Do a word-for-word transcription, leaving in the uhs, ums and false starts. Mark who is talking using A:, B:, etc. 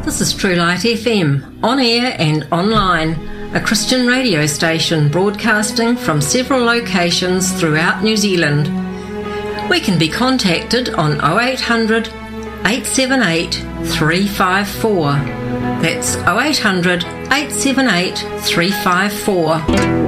A: This is True Light F M, on air and online, a Christian radio station broadcasting from several locations throughout New Zealand. We can be contacted on oh eight hundred, eight seven eight, three five four. That's oh eight hundred, eight seven eight, three five four.